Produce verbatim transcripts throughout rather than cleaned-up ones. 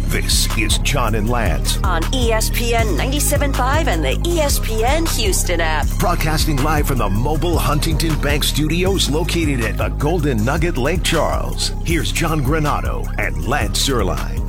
This is John and Lance on E S P N ninety-seven point five and the E S P N Houston app. Broadcasting live from the mobile Huntington Bank Studios located at the Golden Nugget Lake Charles. Here's John Granado and Lance Zierlein.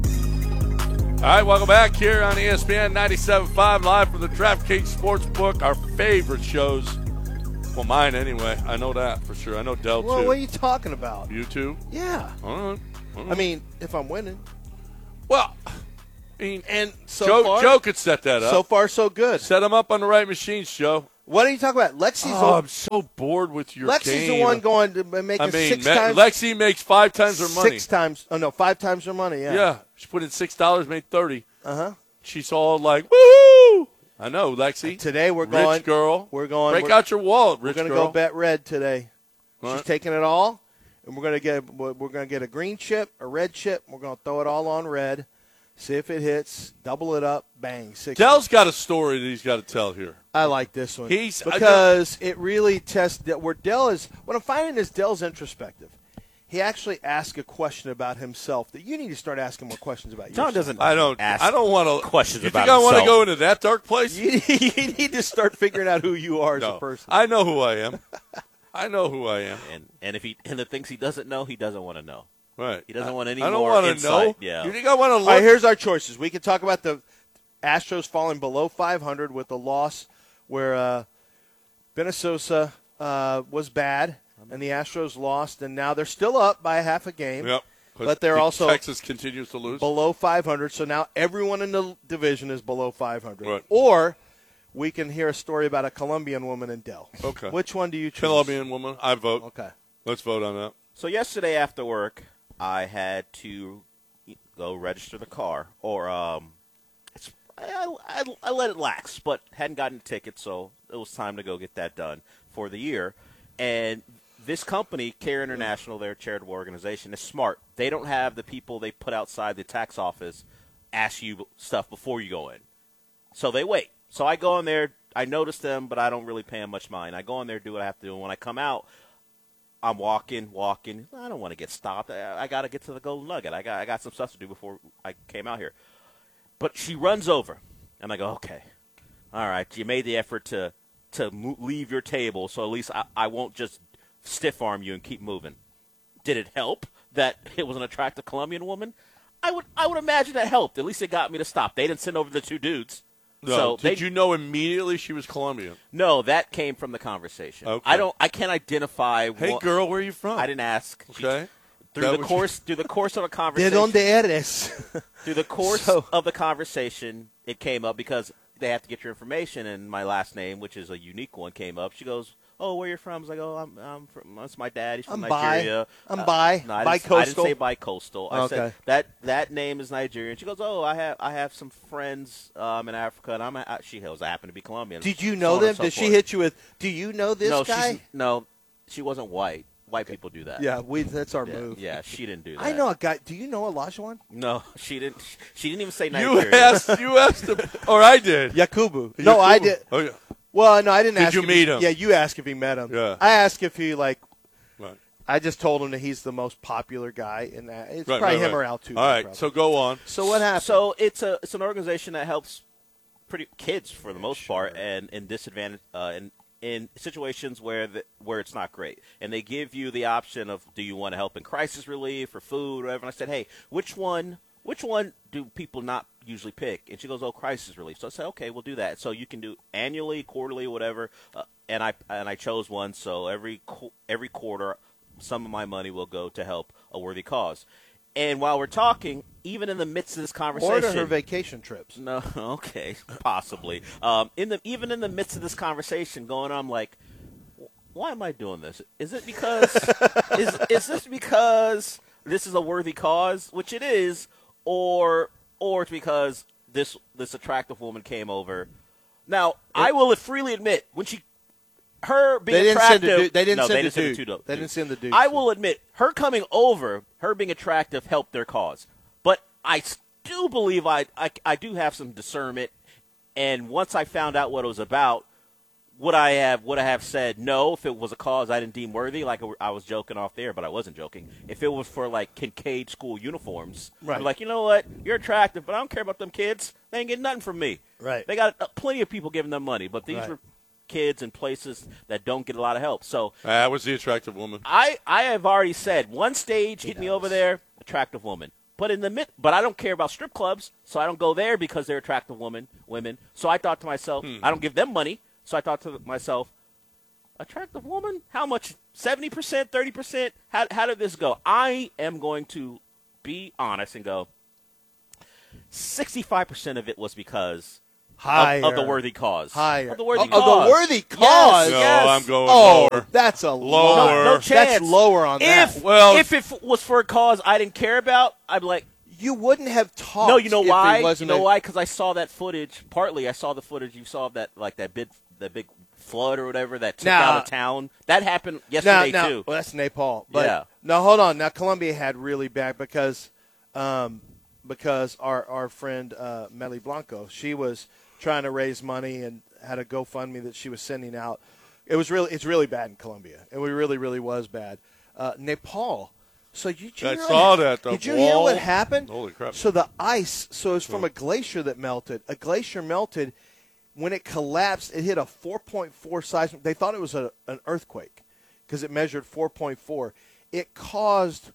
All right, welcome back here on E S P N ninety-seven point five, live from the DraftKings Sportsbook, our favorite shows. Well, mine anyway. I know that for sure. I know Dell, well, too. What are you talking about? You too? Yeah. All right. All right. I mean, if I'm winning. Well, I mean, and so Joe, far, Joe could set that up. So far, so good. Set them up on the right machines, Joe. What are you talking about? Lexi's oh, the, I'm so bored with your Lexi's game. the one going to making I mean, six Ma- times. Lexi makes five times her money. Six times. Oh, no, five times her money, yeah. Yeah. She put in six dollars, made thirty. Uh-huh. She's all like, woo! I know, Lexi. And today we're rich going. Rich girl. We're going. Break we're, out your wallet, rich We're going to girl. go bet red today. What? She's taking it all, and we're going to get we're going to get a green chip, a red chip. And we're going to throw it all on red. See if it hits. Double it up. Bang. sixty. Dell's got a story that he's got to tell here. I like this one. He's because it really tests that where Dell is. What I'm finding is Dell's introspective. He actually asked a question about himself that you need to start asking more questions about John yourself. doesn't. I don't. Ask I don't want to questions you about think I want to himself. go into that dark place? You, you need to start figuring out who you are as no, a person. I know who I am. I know who I am. And and if he and the things he doesn't know, he doesn't want to know. Right. He doesn't want any I don't more wanna insight. know. Yeah. You think I want to All look? right, here's our choices. We can talk about the Astros falling below five hundred with a loss where uh, Benasosa uh, was bad, and the Astros lost, and now they're still up by a half a game. Yep. But they're also Texas continues to lose. below five hundred, so now everyone in the division is below five hundred. Right. Or we can hear a story about a Colombian woman in Dell. Okay. Which one do you choose? Colombian woman. I vote. Okay. Let's vote on that. So yesterday after work, I had to go register the car, or um, it's, I, I, I let it lax, but hadn't gotten a ticket, so it was time to go get that done for the year. And this company, Care International, they're a charitable organization, is smart. They don't have the people they put outside the tax office ask you stuff before you go in. So they wait. So I go in there, I notice them, but I don't really pay them much mind. I go in there, do what I have to do, and when I come out, I'm walking, walking. I don't want to get stopped. I, I got to get to the Golden Nugget. I got I got some stuff to do before I came out here. But she runs over, and I go, okay, all right, you made the effort to to mo- leave your table, so at least I, I won't just stiff arm you and keep moving. Did it help that it was an attractive Colombian woman? I would I would imagine that helped. At least it got me to stop. They didn't send over the two dudes. No. So Did they, you know immediately she was Colombian? No, that came from the conversation. Okay. I don't. I can't identify. Hey, what, girl, where are you from? I didn't ask. She- Okay. Through That the was- course, through the course of a De conversation, donde eres? through the course So- of the conversation, it came up because they have to get your information, and my last name, which is a unique one, came up. She goes, "Oh, where you're from?" I was like, "Oh, I'm, I'm from. That's my dad. He's from I'm bi. Nigeria." I'm Uh, bi. No, I didn't, I didn't Bi-coastal. say bi-coastal. I said Okay. that that name is Nigerian. She goes, "Oh, I have I have some friends um, in Africa, and I'm a, she was happen to be Colombian." Did you so know on them? and so Did she forth. hit you with, do you know this no, guy? She's, no, she wasn't white. White people do that. Yeah, we, that's our yeah, move. yeah, she didn't do that. I know a guy. Do you know Olajuwon? No, she didn't. She didn't even say You Nigeria. asked. You asked him, or I did. Yakubu. No, I did. Oh yeah. Well, no, I didn't Did ask you if meet he, him? Yeah, you asked if he met him. Yeah. I asked if he, like, Right. I just told him that he's the most popular guy in that. It's Right, probably right, him right. or Altuve. All right. probably. So go on. So what happened? So it's a it's an organization that helps pretty kids for the most part, and in disadvantage uh, in in situations where the, where it's not great, and they give you the option of, do you want to help in crisis relief or food or whatever? And I said, hey, which one which one do people not usually pick? And she goes, oh, crisis relief. So I said, okay, we'll do that. So you can do annually, quarterly, whatever. Uh, and I and I chose one. So every qu- every quarter, some of my money will go to help a worthy cause. And while we're talking, even in the midst of this conversation, or to her vacation trips. no, okay, possibly. Um, in the even in the midst of this conversation going on, I'm like, why am I doing this? Is it because is is this because this is a worthy cause, which it is, or or it's because this this attractive woman came over? Now, I will freely admit, when she her being They didn't send attractive, the dude- they didn't no, send they the didn't send dude. the two They didn't send the dude. I will admit, her coming over, her being attractive, helped their cause. But I do believe I, I, I do have some discernment, and once I found out what it was about, would I have would I have said no if it was a cause I didn't deem worthy? Like I was joking off there, but I wasn't joking. If it was for like Kincaid school uniforms, right. I'd be like, you know what, you're attractive, but I don't care about them kids. They ain't getting nothing from me. Right. They got uh, plenty of people giving them money, but these right. were kids in places that don't get a lot of help. So that was the attractive woman. I, I have already said one stage hit me over there, attractive woman. But in the mid, but I don't care about strip clubs, so I don't go there because they're attractive women. Women. So I thought to myself, hmm. I don't give them money. So I thought to myself, attractive woman? How much? Seventy percent, thirty percent? How how did this go? I am going to be honest and go. Sixty-five percent of it was because. Higher. Of, of the worthy cause. Higher. Of the worthy of, cause. Of the worthy cause. Yes, no, yes. I'm going oh, lower. That's a lower. No, no chance. That's lower on that. If, well, if it was for a cause I didn't care about, I'd be like, you wouldn't have talked. no, you know if why? It You wasn't know a, why? Because I saw that footage. Partly, I saw the footage. You saw that, like that big, that big flood or whatever that took now, out of town. That happened now, yesterday now, too. Well, that's Nepal. But Yeah. now hold on. Now Colombia had really bad because, um, because our our friend uh, Meli Blanco, she was trying to raise money and had a GoFundMe that she was sending out. It was really, it's really bad in Colombia. It really, really was bad. Uh, Nepal. So you, you I really, saw that. The Did you wall. hear what happened? Holy crap! So the ice. So it's from a glacier that melted. A glacier melted. When it collapsed, it hit a four point four seismic. They thought it was a, an earthquake because it measured four point four. It caused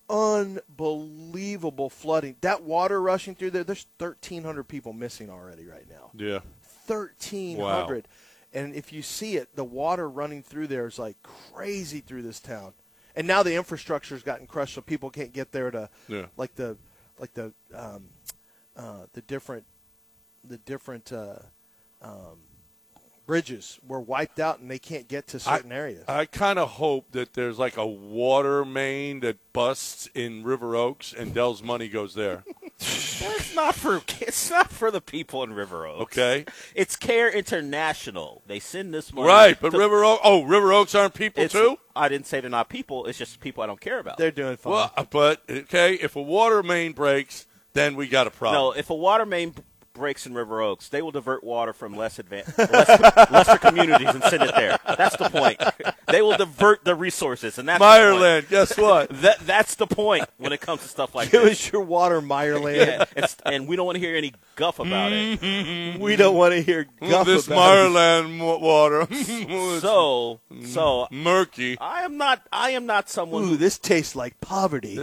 unbelievable flooding. That water rushing through there. There's thirteen hundred people missing already right now. Yeah. thirteen hundred. Wow. And if you see it, the water running through there is like crazy through this town. And now the infrastructure's gotten crushed, so people can't get there to yeah. like the like the um, uh, the different the different uh, um, bridges were wiped out, and they can't get to certain I, areas. I kind of hope that there's like a water main that busts in River Oaks, and Dell's money goes there. It's not for it's not for the people in River Oaks. Okay, it's Care International. They send this money. Right, but to, River Oaks. Oh, River Oaks aren't people too. I didn't say they're not people. It's just people I don't care about. They're doing fine. Well, but okay, if a water main breaks, then we got a problem. No, if a water main breaks in River Oaks, they will divert water from less advanced, less, lesser communities and send it there. That's the point. They will divert the resources, and that's Meyerland. Guess what? that that's the point when it comes to stuff like Give this. us your water, Meyerland. Yeah, and, and we don't want to hear any guff about it. We don't want to hear guff this about Meyerland mo- water. So, so murky. I am not. I am not it. someone. Ooh, who, this tastes like poverty.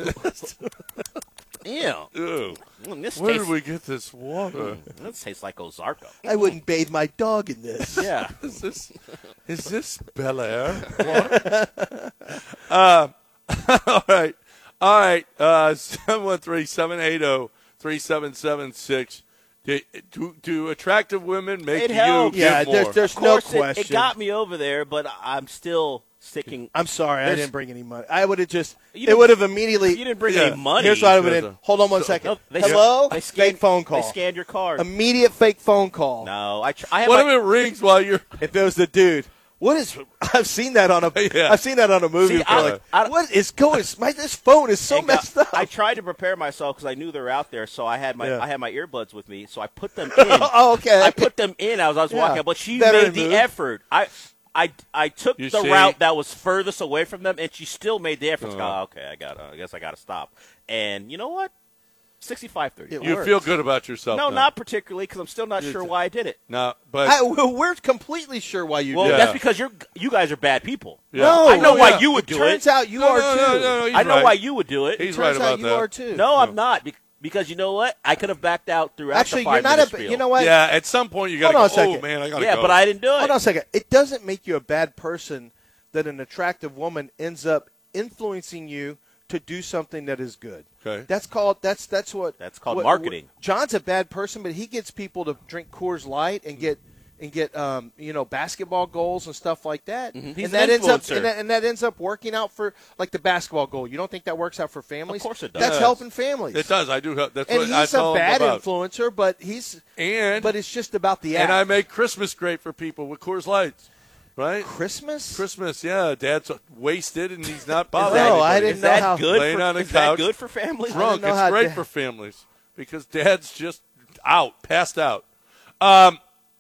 Ew. Ew. Mm, This Where tastes, did we get this water? This tastes like Ozarko. I wouldn't bathe my dog in this. Yeah. Is this is this Bel Air water? uh, all right, all right. Uh, seven one three seven eight zero three seven seven six. Do, do, do attractive women make It you helps. give Yeah, more? there's, there's Of no course, question. it, it got me over there, but I'm still sticking. I'm sorry, I There's- didn't bring any money. I would have just, You it didn't- would have immediately. You didn't bring Yeah. any money. Here's what I would There's have. a- Hold on one so- second. No, they- Hello? They scanned, fake phone call. They scanned your card. Immediate fake phone call. No, I. Tr- I have What my, if it rings while you're? If it was the dude. What is? I've seen that on a. Yeah. I've seen that on a movie. See, before. I- Like, I- what is going? My this phone is so It got- messed up. I tried to prepare myself because I knew they were out there, so I had my Yeah. I had my earbuds with me, so I put them in. Oh, okay. I put them in as I was Yeah. walking, but she Better made the move. effort. I. I, I took You the see? route that was furthest away from them, and she still made the effort. to go, Uh-huh. oh, okay, I got. I guess I got to stop. And you know what? sixty-five thirty. It You works. feel good about yourself. No, now. not particularly, because I'm still not sure why I did it. No, but I, we're completely sure why you Well, did. Yeah. that's because you're you guys are bad people. yeah. No, I know Oh, why yeah. you would it do turns it. out you No, are no, too. no, no, no, he's I know right. why you would do it. He's turns right out about you that. are too. No, I'm not. be- Because you know what? I could have backed out throughout Actually, the you're not a. five-minute spiel. You know what? Yeah, at some point you got to Hold go. on a Oh second. man, I got to Yeah, go. but I didn't do it. Hold on a second. It doesn't make you a bad person that an attractive woman ends up influencing you to do something that is good. Okay. That's called that's that's what That's called what- marketing. what- John's a bad person, but he gets people to drink Coors Light and get and get um, you know basketball goals and stuff like that. Mhm. He's and an that ends up influencer. and that, and that ends up working out for like the basketball goal. You don't think that works out for families? Of course it does. That's Yes. helping families. It does. I do. help. That's And what I he's a tell him bad about. influencer, but he's And but it's just about the act. and I make Christmas great for people with Coors Lights, right? Christmas. Christmas, yeah. Dad's wasted and he's not Is bothered. that, Oh, I anybody. didn't is know that how- good Laying for, on the is that couch. good for families? Drunk. know It's how great da- for families because Dad's just out, passed out. Um,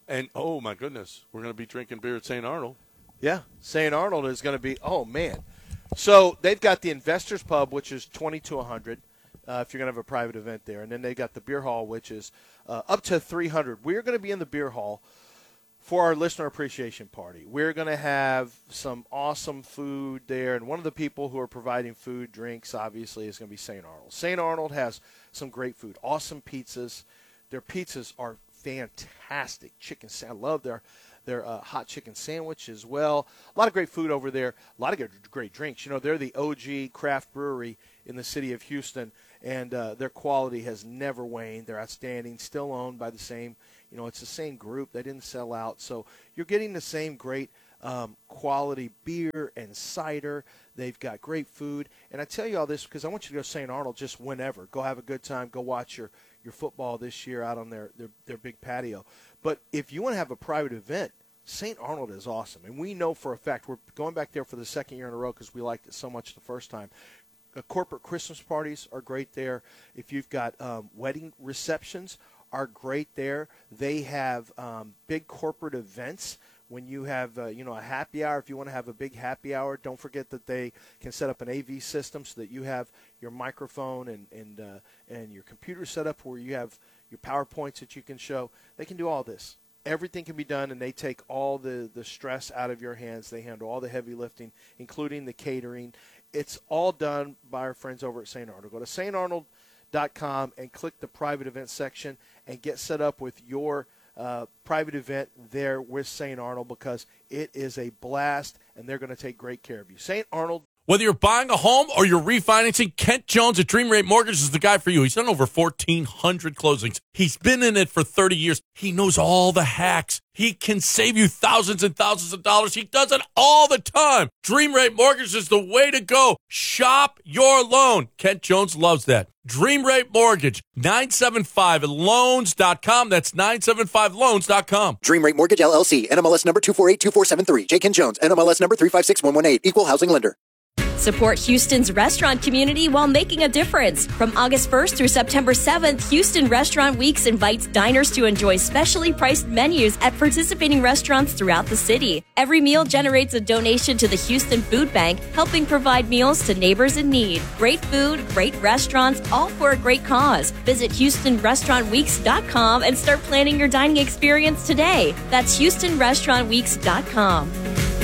And, oh, my goodness, we're going to be drinking beer at Saint Arnold. Yeah, Saint Arnold is going to be, oh, man. So they've got the Investors Pub, which is twenty to one hundred uh, if you're going to have a private event there. And then they got the Beer Hall, which is uh, up to three hundred. We're going to be in the Beer Hall for our listener appreciation party. We're going to have some awesome food there. And one of the people who are providing food, drinks, obviously, is going to be Saint Arnold. Saint Arnold has some great food, awesome pizzas. Their pizzas are fantastic. Chicken, I love their their uh, hot chicken sandwich as well. A lot of great food over there. A lot of good, great drinks. You know, they're the O G craft brewery in the city of Houston, and uh, their quality has never waned. They're outstanding, still owned by the same, you know, it's the same group. They didn't sell out. So you're getting the same great um, quality beer and cider. They've got great food. And I tell you all this because I want you to go to Saint Arnold just whenever. Go have a good time. Go watch your, your football this year out on their, their, their big patio. But if you want to have a private event, Saint Arnold is awesome. And we know for a fact, we're going back there for the second year in a row because we liked it so much the first time. Uh, corporate Christmas parties are great there. If you've got um, wedding receptions are great there. They have um, big corporate events. When you have, uh, you know, a happy hour, if you want to have a big happy hour, don't forget that they can set up an A V system so that you have your microphone and and uh, and your computer set up where you have your PowerPoints that you can show. They can do all this. Everything can be done, and they take all the, the stress out of your hands. They handle all the heavy lifting, including the catering. It's all done by our friends over at Saint Arnold. Go to Saint Arnold dot com and click the private event section and get set up with your Uh, private event there with Saint Arnold because it is a blast, and they're going to take great care of you. Saint Arnold. Whether you're buying a home or you're refinancing, Kent Jones at Dream Rate Mortgage is the guy for you. He's done over fourteen hundred closings. He's been in it for thirty years. He knows all the hacks. He can save you thousands and thousands of dollars. He does it all the time. Dream Rate Mortgage is the way to go. Shop your loan. Kent Jones loves that. Dream Rate Mortgage, nine seven five loans dot com. That's nine seven five loans dot com. Dream Rate Mortgage, L L C, N M L S number two four eight two four seven three. J. Ken Jones, N M L S number three five six one one eight. Equal housing lender. Support Houston's restaurant community while making a difference. From August first through September seventh, Houston Restaurant Weeks invites diners to enjoy specially priced menus at participating restaurants throughout the city. Every meal generates a donation to the Houston Food Bank, helping provide meals to neighbors in need. Great food, great restaurants, all for a great cause. Visit Houston Restaurant Weeks dot com and start planning your dining experience today. That's Houston Restaurant Weeks dot com.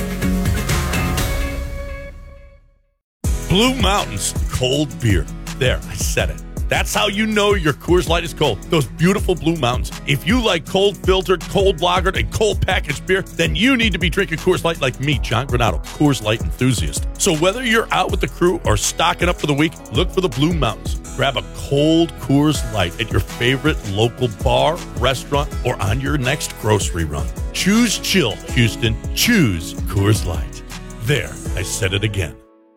Blue Mountains cold beer. There, I said it. That's how you know your Coors Light is cold. Those beautiful Blue Mountains. If you like cold filtered, cold lagered, and cold packaged beer, then you need to be drinking Coors Light like me, John Granado, Coors Light enthusiast. So whether you're out with the crew or stocking up for the week, look for the Blue Mountains. Grab a cold Coors Light at your favorite local bar, restaurant, or on your next grocery run. Choose chill, Houston. Choose Coors Light. There, I said it again.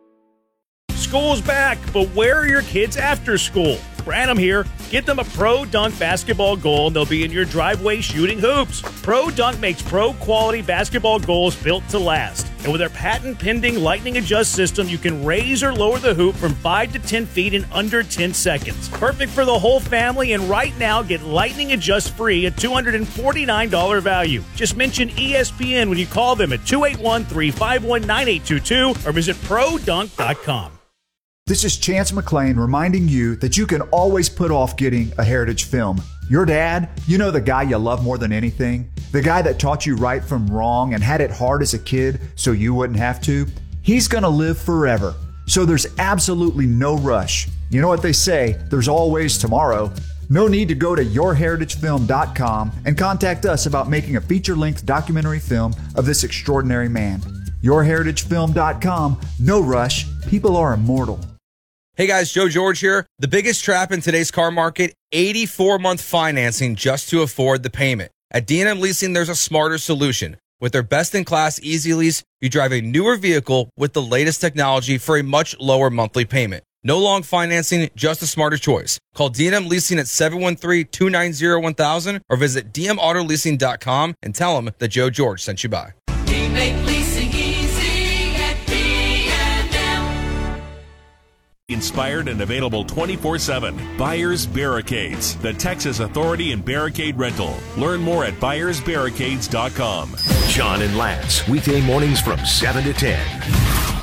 School's back, but where are your kids after school? Branham here. Get them a Pro Dunk basketball goal and they'll be in your driveway shooting hoops. Pro Dunk makes pro-quality basketball goals built to last. And with their patent-pending Lightning Adjust system, you can raise or lower the hoop from five to ten feet in under ten seconds. Perfect for the whole family, and right now, get Lightning Adjust free at two hundred forty-nine dollars value. Just mention E S P N when you call them at two eight one, three five one, nine eight two two or visit pro dunk dot com. This is Chance McClain reminding you that you can always put off getting a Heritage film. Your dad, you know the guy you love more than anything? The guy that taught you right from wrong and had it hard as a kid so you wouldn't have to? He's going to live forever. So there's absolutely no rush. You know what they say, there's always tomorrow. No need to go to your heritage film dot com and contact us about making a feature-length documentary film of this extraordinary man. your heritage film dot com, no rush. People are immortal. Hey guys, Joe George here. The biggest trap in today's car market, eighty-four month financing just to afford the payment. At D and M Leasing, there's a smarter solution. With their best-in-class Easy Lease, you drive a newer vehicle with the latest technology for a much lower monthly payment. No long financing, just a smarter choice. Call D and M Leasing at seven one three, two nine zero, one thousand or visit d m auto leasing dot com and tell them that Joe George sent you by. We make leasing easy at D and M. Inspired and available twenty-four seven. Buyers Barricades, the Texas authority in barricade rental. Learn more at buyers barricades dot com. John and Lance, weekday mornings from seven to ten.